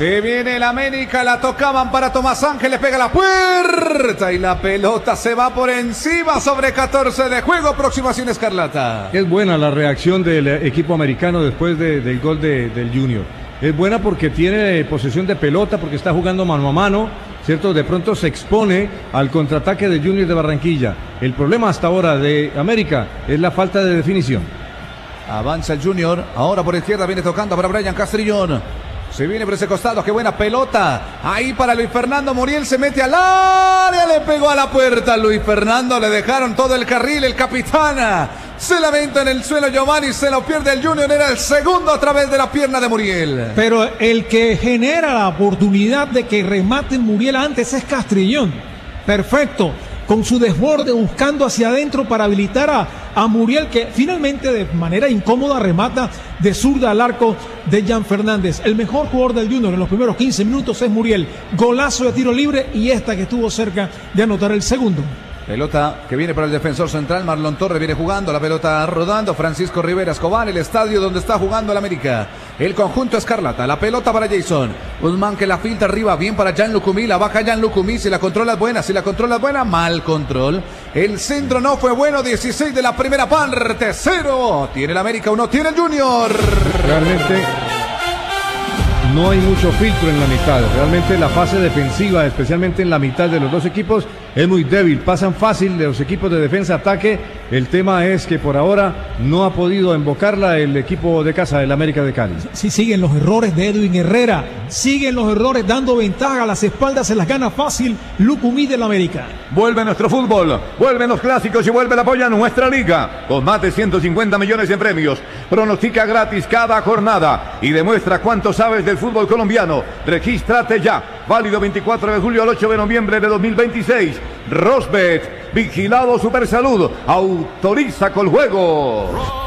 Se viene el América, la tocaban para Tomás Ángel, le pega la puerta y la pelota se va por encima sobre 14 de juego, aproximación escarlata. Es buena la reacción del equipo americano después del gol del Junior. Es buena porque tiene posesión de pelota, porque está jugando mano a mano, ¿cierto? De pronto se expone al contraataque de Junior de Barranquilla. El problema hasta ahora de América es la falta de definición. Avanza el Junior, ahora por izquierda viene tocando para Brian Castrillón. Se viene por ese costado, qué buena pelota. Ahí para Luis Fernando Muriel, se mete al área, le pegó a la puerta. Luis Fernando, le dejaron todo el carril, el capitán. Se lamenta en el suelo Giovanni, se lo pierde el Junior, era el segundo a través de la pierna de Muriel. Pero el que genera la oportunidad de que remate Muriel antes es Castrillón. Perfecto, con su desborde buscando hacia adentro para habilitar a Muriel, que finalmente de manera incómoda remata de zurda al arco de Jan Fernández. El mejor jugador del Junior en los primeros 15 minutos es Muriel. Golazo de tiro libre y esta que estuvo cerca de anotar el segundo. Pelota que viene para el defensor central, Marlon Torres viene jugando, la pelota rodando, Francisco Rivera Escobar, el estadio donde está jugando el América. El conjunto escarlata, la pelota para Jason Guzmán que la filtra arriba, bien para Jan Lucumí, la baja Jan Lucumí, si la controla es buena, si la controla es buena, mal control. El centro no fue bueno, 16 de la primera parte, 0. Tiene el América, 1 tiene el Junior. Realmente no hay mucho filtro en la mitad, realmente la fase defensiva, especialmente en la mitad de los dos equipos, es muy débil, pasan fácil de los equipos de defensa-ataque. El tema es que por ahora no ha podido invocarla el equipo de casa del América de Cali. Sí, siguen los errores de Edwin Herrera, siguen los errores dando ventaja, a las espaldas se las gana fácil Lucumí del América. Vuelve nuestro fútbol, vuelven los clásicos y vuelve el apoyo a nuestra liga, con más de 150 millones en premios. Pronostica gratis cada jornada y demuestra cuánto sabes del fútbol colombiano. Regístrate ya, válido 24 de julio al 8 de noviembre de 2026. Rosbet, vigilado Supersalud, autoriza con juego.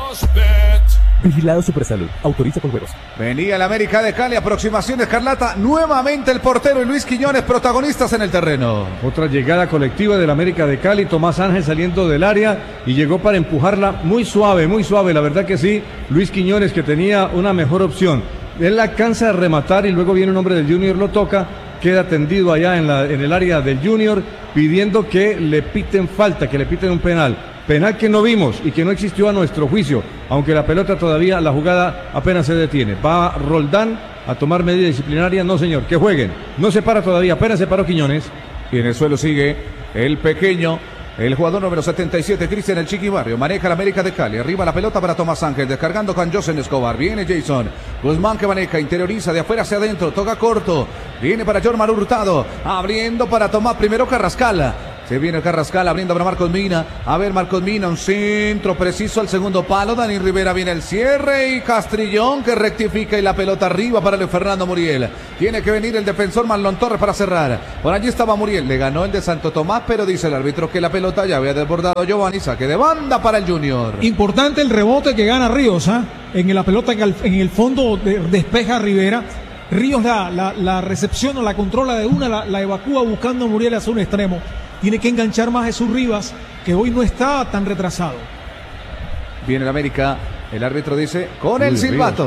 Vigilado Supersalud, autoriza con juegos. Venía el América de Cali, aproximación escarlata, nuevamente el portero y Luis Quiñones protagonistas en el terreno. Otra llegada colectiva del América de Cali, Tomás Ángel saliendo del área y llegó para empujarla muy suave, la verdad que sí. Luis Quiñones que tenía una mejor opción. Él la cansa de rematar y luego viene un hombre del Junior, lo toca, queda tendido allá en el área del Junior pidiendo que le piten falta, que le piten un penal. Penal que no vimos y que no existió a nuestro juicio, aunque la pelota todavía, la jugada apenas se detiene. Va Roldán a tomar medida disciplinaria, no señor, que jueguen. No se para todavía, apenas se paró Quiñones. Y en el suelo sigue el pequeño, el jugador número 77, Cristian el Chiqui Barrio, maneja la América de Cali, arriba la pelota para Tomás Ángel, descargando con Josen Escobar, viene Jason Guzmán que maneja, interioriza de afuera hacia adentro, toca corto, viene para Jorman Hurtado, abriendo para Tomás, primero Carrascal. Se viene Carrascal abriendo para Marcos Mina. A ver, Marcos Mina, un centro preciso al segundo palo. Dani Rivera viene el cierre y Castrillón que rectifica y la pelota arriba para Luis Fernando Muriel. Tiene que venir el defensor Marlon Torres para cerrar. Por allí estaba Muriel, le ganó el de Santo Tomás, pero dice el árbitro que la pelota ya había desbordado Giovanni. Saque de banda para el Junior. Importante el rebote que gana Ríos, en la pelota que en el fondo despeja Rivera. Ríos la recepciona, la controla de una, la evacúa buscando a Muriel hacia un extremo. Tiene que enganchar más a Jesús Rivas, que hoy no está tan retrasado. Viene el América, el árbitro dice, con el silbato.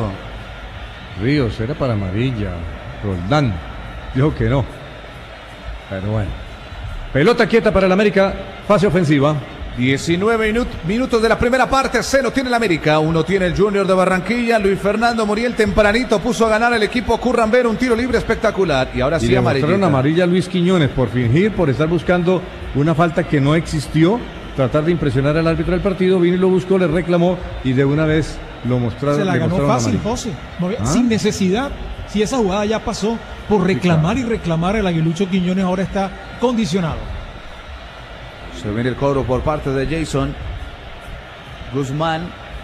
Ríos, era para amarilla. Roldán dijo que no. Pero bueno. Pelota quieta para el América, fase ofensiva. 19 minutos de la primera parte, 0 tiene el América, 1 tiene el Junior de Barranquilla. Luis Fernando Muriel tempranito puso a ganar el equipo Currambero, un tiro libre espectacular. Y ahora sí amarilla. Amarilla a Luis Quiñones por fingir, por estar buscando una falta que no existió, tratar de impresionar al árbitro del partido. Vino y lo buscó, le reclamó y de una vez lo mostraron. Se la ganó fácil, José, sin necesidad. Si esa jugada ya pasó por reclamar y reclamar, el aguilucho Quiñones ahora está condicionado. Se viene el cobro por parte de Jason Guzmán.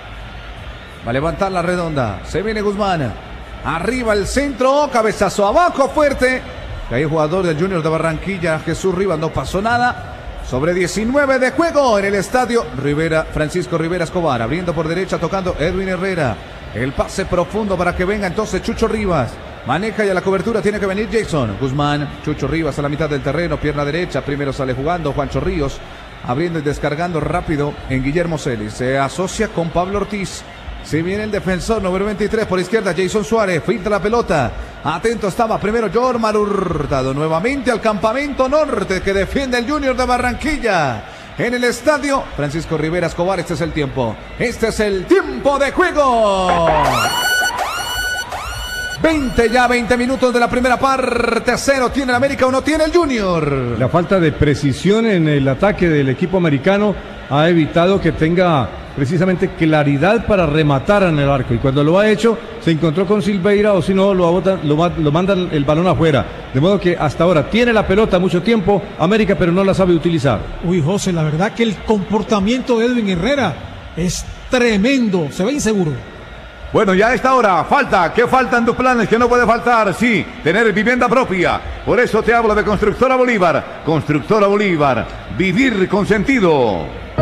Va a levantar la redonda. Se viene Guzmán. Arriba el centro. Cabezazo abajo fuerte. Ahí el jugador del Junior de Barranquilla, Jesús Rivas, no pasó nada. Sobre 19 de juego en el estadio. Francisco Rivera Escobar. Abriendo por derecha, tocando Edwin Herrera. El pase profundo para que venga entonces Chucho Rivas. Maneja y a la cobertura tiene que venir Jason Guzmán. Chucho Rivas a la mitad del terreno, pierna derecha. Primero sale jugando Juancho Ríos, abriendo y descargando rápido en Guillermo Celis. Se asocia con Pablo Ortiz. Se viene el defensor número 23 por izquierda, Jason Suárez. Filtra la pelota. Atento estaba primero Jormar Hurtado. Nuevamente al campamento norte que defiende el Junior de Barranquilla. En el estadio Francisco Rivera Escobar, este es el tiempo. Este es el tiempo de juego. 20 minutos de la primera parte. 0 tiene el América, 1 tiene el Junior. La falta de precisión en el ataque del equipo americano ha evitado que tenga precisamente claridad para rematar en el arco. Y cuando lo ha hecho, se encontró con Silveira, o si no, lo mandan el balón afuera. De modo que hasta ahora tiene la pelota mucho tiempo América, pero no la sabe utilizar. Uy, José, la verdad que el comportamiento de Edwin Herrera es tremendo. Se ve inseguro. Bueno, ya a esta hora falta. ¿Qué falta en tus planes? Que no puede faltar. Sí, tener vivienda propia. Por eso te hablo de Constructora Bolívar. Constructora Bolívar. Vivir con sentido.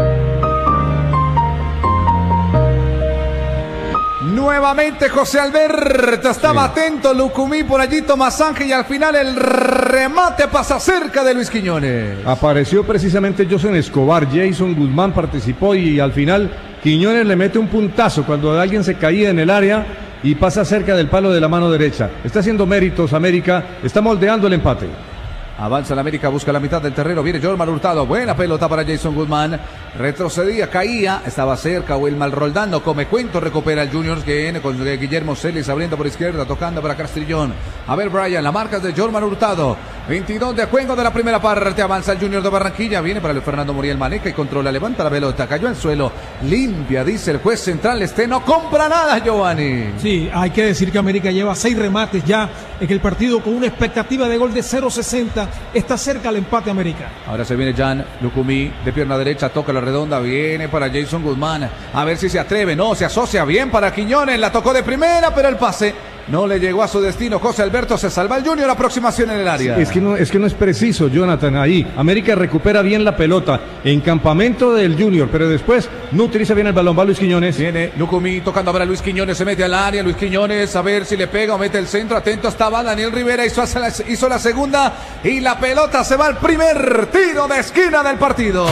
Nuevamente José Alberto. Estaba atento Lucumí por allí. Tomás Ángel. Y al final el remate pasa cerca de Luis Quiñones. Apareció precisamente Josen Escobar. Jason Guzmán participó y al final Quiñones le mete un puntazo cuando alguien se caía en el área y pasa cerca del palo de la mano derecha. Está haciendo méritos América, está moldeando el empate. Avanza el América, busca la mitad del terreno, viene Jormar Hurtado, buena pelota para Jason Guzmán, retrocedía, caía, estaba cerca Wilmar Roldán, no come cuento, recupera el Juniors que viene con Guillermo Celis abriendo por izquierda, tocando para Castrillón. A ver Brian, la marca de Jormar Hurtado, 22 de juego de la primera parte, avanza el Junior de Barranquilla, viene para el Fernando Muriel Maneca y controla, levanta la pelota, cayó al suelo, limpia, dice el juez central, no compra nada Giovanni. Sí, hay que decir que América lleva 6 remates ya en el partido con una expectativa de gol de 0.60. Está cerca el empate América. Ahora se viene Jan Lucumí de pierna derecha, toca la redonda, viene para Jason Guzmán. A ver si se atreve, no, se asocia bien para Quiñones, la tocó de primera, pero el pase no le llegó a su destino. José Alberto, se salva el Junior, aproximación en el área. Es que no es preciso, Jonathan, ahí. América recupera bien la pelota en campamento del Junior, pero después no utiliza bien el balón. Va Luis Quiñones. Viene Lucumí tocando para Luis Quiñones, se mete al área. Luis Quiñones, a ver si le pega o mete el centro. Atento estaba Daniel Rivera, hizo la segunda y la pelota se va al primer tiro de esquina del partido.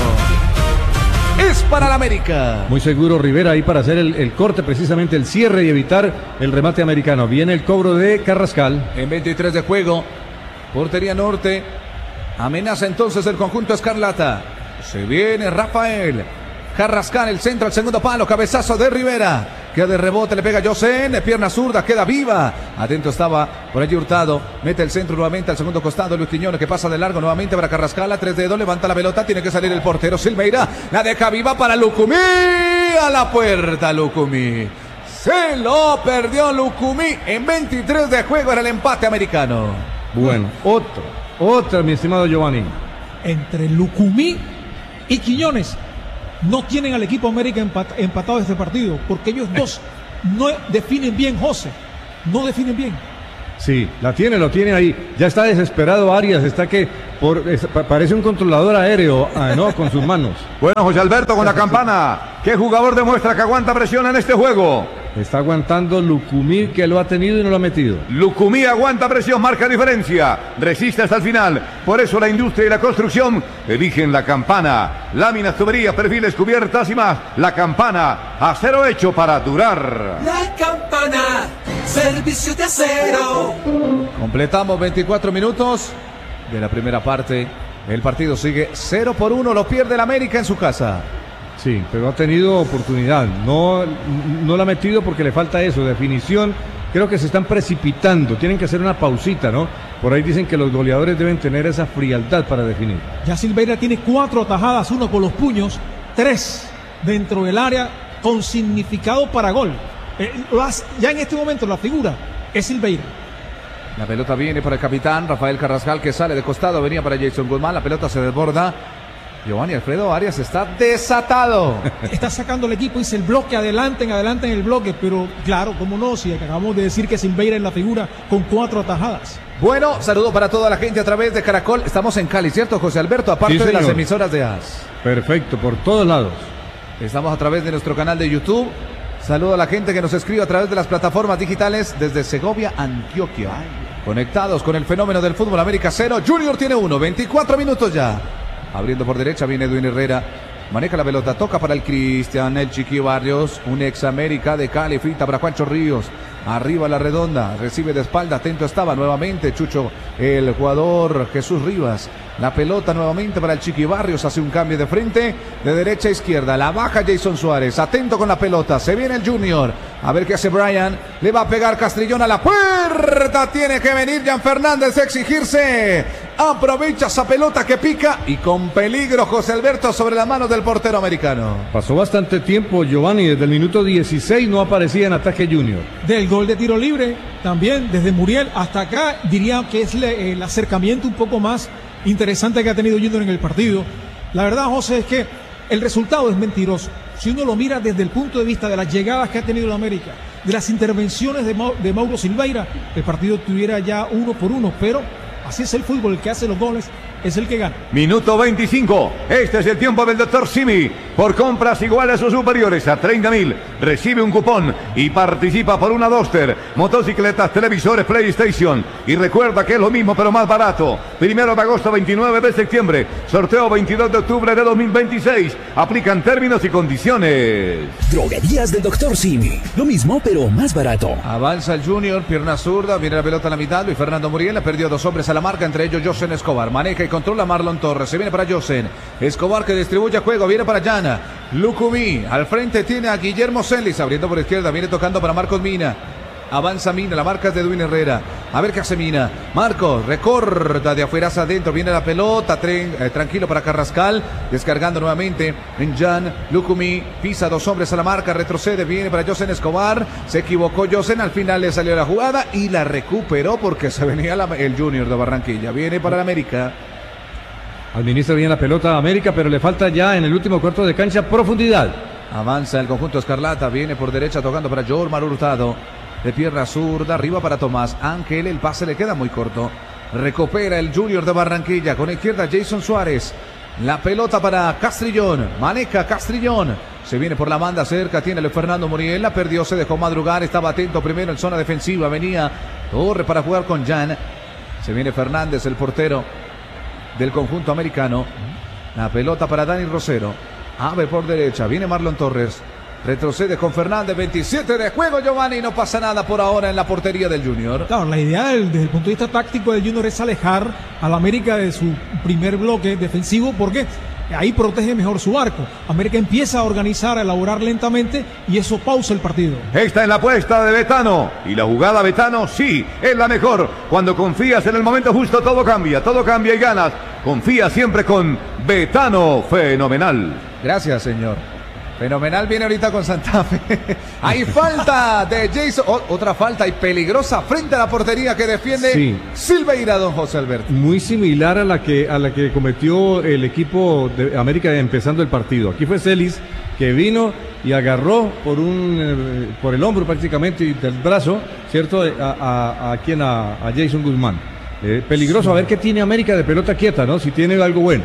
Es para la América. Muy seguro Rivera ahí para hacer el corte, precisamente el cierre y evitar el remate americano. Viene el cobro de Carrascal. En 23 de juego, portería norte. Amenaza entonces el conjunto escarlata. Se viene Rafael Carrascal, el centro al segundo palo, cabezazo de Rivera. Queda de rebote, le pega Josen, pierna zurda, queda viva. Atento estaba por allí Hurtado. Mete el centro nuevamente al segundo costado. Luis Quiñones que pasa de largo nuevamente para Carrascal. A 3 dedos, levanta la pelota. Tiene que salir el portero Silveira. La deja viva para Lucumí. A la puerta Lucumí. Se lo perdió Lucumí. En 23 de juego era el empate americano. Bueno, otra, mi estimado Giovanni. Entre Lucumí y Quiñones no tienen al equipo América empatado este partido, porque ellos dos no definen bien, José. No definen bien. Sí, lo tiene ahí. Ya está desesperado Arias, está que parece un controlador aéreo, ¿no? Con sus manos. Bueno, José Alberto con la campana. ¿Qué jugador demuestra que aguanta presión en este juego? Está aguantando Lucumí, que lo ha tenido y no lo ha metido. Lucumí aguanta presión, marca diferencia, resiste hasta el final. Por eso la industria y la construcción eligen la campana. Láminas, tuberías, perfiles, cubiertas y más. La campana, acero hecho para durar. La campana, servicio de acero. Completamos 24 minutos de la primera parte. El partido sigue 0-1, lo pierde el América en su casa. Sí, pero ha tenido oportunidad, no la ha metido porque le falta eso, definición. Creo que se están precipitando, tienen que hacer una pausita, ¿no? Por ahí dicen que los goleadores deben tener esa frialdad para definir. Ya Silveira tiene 4 atajadas, 1 con los puños, 3 dentro del área con significado para gol. Ya en este momento la figura es Silveira. La pelota viene para el capitán Rafael Carrascal, que sale de costado, venía para Jason Guzmán, la pelota se desborda. Giovanni Alfredo Arias está desatado. Está sacando el equipo, dice el bloque, adelanten el bloque, pero claro, cómo no, si acabamos de decir que Silveira es la figura con 4 atajadas. Bueno, saludo para toda la gente a través de Caracol. Estamos en Cali, ¿cierto, José Alberto? Aparte sí, de las emisoras de AS. Perfecto, por todos lados. Estamos a través de nuestro canal de YouTube. Saludo a la gente que nos escribe a través de las plataformas digitales desde Segovia, Antioquia. Conectados con el fenómeno del fútbol. América 0, Junior tiene 1, 24 minutos ya. Abriendo por derecha viene Edwin Herrera. Maneja la pelota, toca para el Cristian, el Chiqui Barrios. Un ex América de Cali, finta para Juancho Ríos. Arriba la redonda, recibe de espalda, atento estaba nuevamente Chucho, el jugador Jesús Rivas. La pelota nuevamente para el Chiqui Barrios, hace un cambio de frente, de derecha a izquierda, la baja Jason Suárez, atento con la pelota, se viene el Junior, a ver qué hace Brian, le va a pegar Castrillón a la puerta, tiene que venir Jan Fernández a exigirse, aprovecha esa pelota que pica y con peligro José Alberto sobre la mano del portero americano. Pasó bastante tiempo Giovanni, desde el minuto 16 no aparecía en ataque Junior. Del gol de tiro libre, también desde Muriel hasta acá, diría que es el acercamiento un poco más interesante que ha tenido Junior en el partido. La verdad, José, es que el resultado es mentiroso. Si uno lo mira desde el punto de vista de las llegadas que ha tenido la América, de las intervenciones de Mauro Silveira, el partido tuviera ya 1-1, pero así es el fútbol, el que hace los goles es el que gana. Minuto 25. Este es el tiempo del Dr. Simi. Por compras iguales o superiores a 30.000, recibe un cupón y participa por una Duster, motocicletas, televisores, PlayStation. Y recuerda que es lo mismo pero más barato. 1 de agosto, 29 de septiembre. Sorteo 22 de octubre de 2026. Aplican términos y condiciones. Droguerías del Dr. Simi. Lo mismo, pero más barato. Avanza el Junior, pierna zurda, viene la pelota a la mitad, Luis Fernando Muriel, ha perdido 2 hombres a la marca, entre ellos Josen Escobar, maneja y controla Marlon Torres, se viene para Josen, Escobar que distribuye juego, viene para Llana, Lucumí, al frente tiene a Guillermo Celis, abriendo por izquierda, viene tocando para Marcos Mina, avanza Mina, la marca es de Edwin Herrera, a ver qué hace Mina, Marcos, recorta de afuera hacia adentro, viene la pelota, tranquilo para Carrascal, descargando nuevamente en Jan, Lucumí, pisa 2 hombres a la marca, retrocede, viene para Josen Escobar, se equivocó Josen, al final le salió la jugada y la recuperó porque se venía el Junior de Barranquilla, viene para el América. Administra bien la pelota a América, pero le falta ya en el último cuarto de cancha profundidad. Avanza el conjunto escarlata, viene por derecha tocando para Jormar Hurtado. De pierna zurda, arriba para Tomás Ángel, el pase le queda muy corto. Recupera el Junior de Barranquilla, con izquierda Jason Suárez. La pelota para Castrillón, maneja Castrillón. Se viene por la banda cerca, tiene el Fernando Muriel, la perdió, se dejó madrugar, estaba atento primero en zona defensiva, venía Torre para jugar con Jan. Se viene Fernández, el portero del conjunto americano. La pelota para Dani Rosero. Abre por derecha. Viene Marlon Torres. Retrocede con Fernández. 27 de juego, Giovanni. No pasa nada por ahora en la portería del Junior. Claro, la idea desde el punto de vista táctico del Junior es alejar al América de su primer bloque defensivo porque ahí protege mejor su arco. América empieza a organizar, a elaborar lentamente y eso pausa el partido. Esta es la apuesta de Betano. Y la jugada Betano, sí, es la mejor. Cuando confías en el momento justo, todo cambia y ganas. Confía siempre con Betano. Fenomenal. Gracias, señor. Fenomenal, viene ahorita con Santa Fe. Hay falta de Jason. Otra falta y peligrosa frente a la portería que defiende Silveira, don José Alberto. Muy similar a la que cometió el equipo de América empezando el partido. Aquí fue Celis que vino y agarró por el hombro prácticamente y del brazo, ¿cierto? A Jason Guzmán. Peligroso, a ver qué tiene América de pelota quieta, ¿no? Si tiene algo bueno.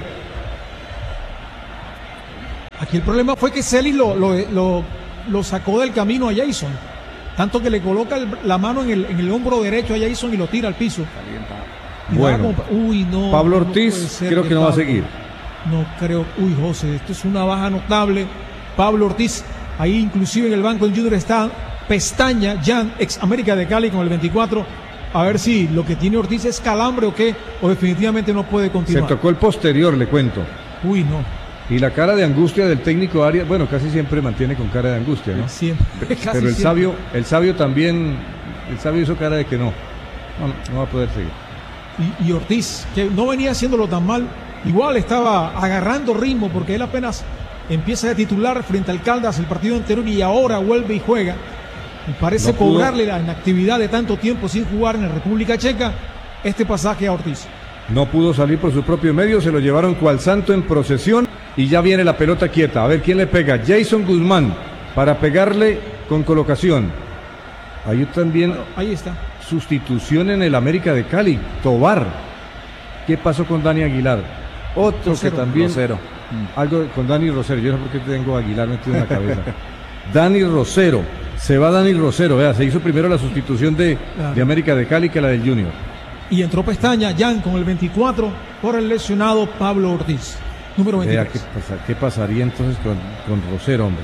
Aquí el problema fue que Celis lo sacó del camino a Jason. Tanto que le coloca la mano en el hombro derecho a Jason y lo tira al piso. Bueno, no, Pablo Ortiz creo que no va a seguir. No creo. Uy, José, esto es una baja notable. Pablo Ortiz, ahí inclusive en el banco del Junior está Pestaña, Jan, ex América de Cali con el 24. A ver si lo que tiene Ortiz es calambre o qué, o definitivamente no puede continuar. Se tocó el posterior, le cuento. Uy, no. Y la cara de angustia del técnico Arias, bueno, casi siempre mantiene con cara de angustia, ¿no? Siempre. Pero el sabio también, el sabio hizo cara de que no va a poder seguir. Y Ortiz, que no venía haciéndolo tan mal, igual estaba agarrando ritmo porque él apenas empieza de titular frente al Caldas el partido anterior y ahora vuelve y juega. Y parece cobrarle la inactividad de tanto tiempo sin jugar en la República Checa este pasaje a Ortiz. No pudo salir por su propio medio, se lo llevaron cual santo en procesión y ya viene la pelota quieta. A ver quién le pega. Jason Guzmán para pegarle con colocación. Ahí también. Ahí está. Sustitución en el América de Cali. Tobar. ¿Qué pasó con Dani Aguilar? Otro Rosero, que también. Rosero. Algo con Dani Rosero. Yo no sé por qué tengo a Aguilar metido en la cabeza. Dani Rosero. Se va Dani Rosero. Vea, se hizo primero la sustitución de América de Cali que la del Junior. Y entró Pestaña, Jan con el 24 por el lesionado Pablo Ortiz, número 23. ¿Qué pasaría entonces con Rosero, hombre?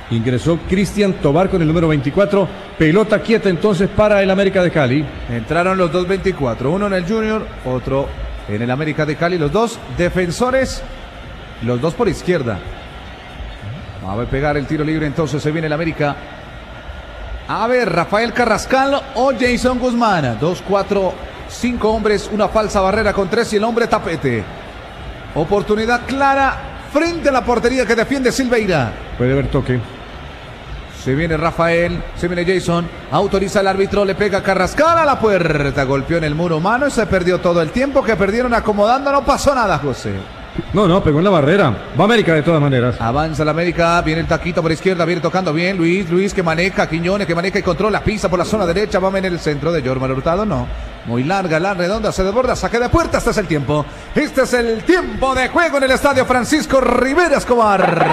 Ingresó Cristian Tobar con el número 24. Pelota quieta entonces para el América de Cali. Entraron los dos 24, uno en el Junior, otro en el América de Cali. Los dos defensores, los dos por izquierda. Va a pegar el tiro libre, entonces se viene el América. A ver, Rafael Carrascal o Jason Guzmán. 2, 4, 5 hombres, una falsa barrera con 3 y el hombre tapete. Oportunidad clara frente a la portería que defiende Silveira. Puede haber toque. Se viene Rafael, se viene Jason, autoriza el árbitro, le pega Carrascal a la puerta, golpeó en el muro humano y se perdió todo el tiempo que perdieron acomodando, no pasó nada, José. No, pegó en la barrera. Va América de todas maneras. Avanza la América, viene el taquito por izquierda, viene tocando bien Luis que maneja, Quiñones que maneja y controla, pisa por la zona derecha, va en el centro de Jorman Hurtado, no. Muy larga, la redonda, se desborda, saque de puerta, este es el tiempo. Este es el tiempo de juego en el estadio Francisco Rivera Escobar.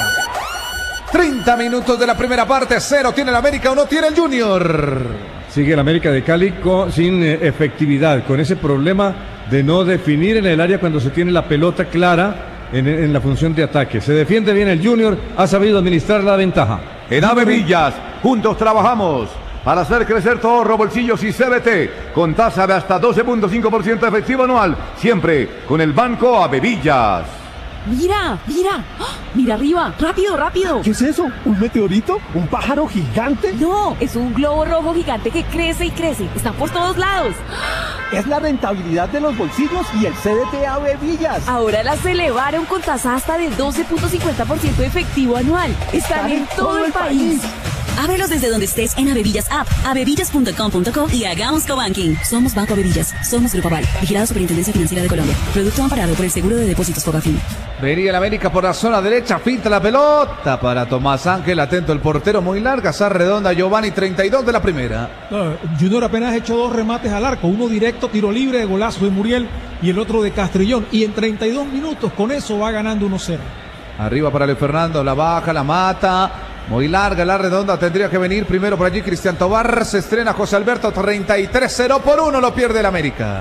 30 minutos de la primera parte, 0 tiene el América, 1 tiene el Junior. Sigue el América de Cali sin efectividad, con ese problema de no definir en el área cuando se tiene la pelota clara en la función de ataque. Se defiende bien el Junior, ha sabido administrar la ventaja. En Ave Villas, juntos trabajamos para hacer crecer tu ahorro, bolsillos y CBT con tasa de hasta 12.5% efectivo anual, siempre con el Banco Ave Villas. Mira, ¡Ah! Mira arriba, rápido. ¿Qué es eso? ¿Un meteorito? ¿Un pájaro gigante? No, es un globo rojo gigante que crece y crece. Está por todos lados. Es la rentabilidad de los bolsillos y el CDT Ave Villas. Ahora las elevaron con tasa hasta del 12.50% efectivo anual. Están en todo el país. Ábrelos desde donde estés en Avevillas App, avevillas.com.co y hagamos cobanking. Somos Banco Avevillas, somos Grupo Aval, vigilado Superintendencia Financiera de Colombia. Producto amparado por el Seguro de Depósitos Fogafín. Venía el América por la zona derecha, pinta la pelota para Tomás Ángel, atento el portero, muy larga, esa redonda Giovanni, 32 de la primera. Junior apenas ha hecho 2 remates al arco, uno directo, tiro libre de golazo de Muriel y el otro de Castrillón, y en 32 minutos con eso va ganando 1-0. Arriba para Luis Fernando, la baja, la mata. Muy larga la redonda, tendría que venir primero por allí Cristian Tobar, se estrena José Alberto, 33-0-1, lo pierde el América.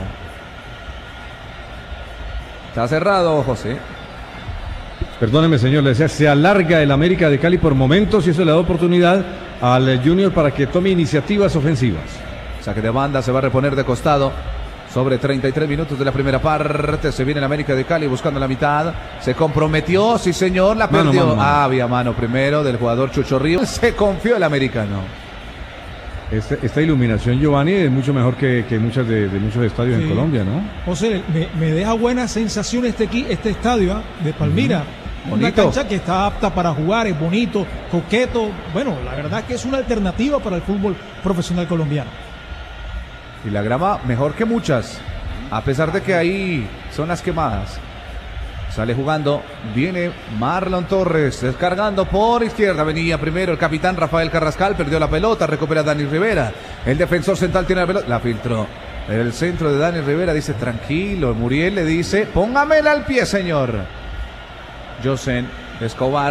Está cerrado, José. Perdóneme, señor, le decía, se alarga el América de Cali por momentos y eso le da oportunidad al Junior para que tome iniciativas ofensivas. Saque de banda, se va a reponer de costado. Sobre 33 minutos de la primera parte, se viene el América de Cali buscando la mitad, se comprometió, sí señor, la perdió. Mano. Había mano primero del jugador Chucho Ríos, se confió el americano. Esta iluminación, Giovanni, es mucho mejor que muchas de muchos estadios en Colombia, ¿no? José, me deja buena sensación este estadio de Palmira. Una cancha que está apta para jugar, es bonito, coqueto. Bueno, la verdad es que es una alternativa para el fútbol profesional colombiano. Y la grama mejor que muchas, a pesar de que hay zonas quemadas. Sale jugando, viene Marlon Torres, descargando por izquierda, venía primero el capitán Rafael Carrascal, perdió la pelota, recupera Dani Rivera, el defensor central tiene la pelota, la filtró. El centro de Dani Rivera dice, tranquilo, Muriel le dice, póngamela al pie, señor. Josen Escobar.